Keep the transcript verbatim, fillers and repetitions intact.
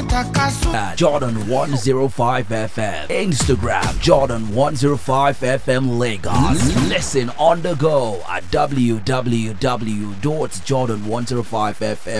At Jordan one oh five F M. Instagram Jordan one oh five F M Lagos. Listen on the go at w w w dot jordan one oh five f m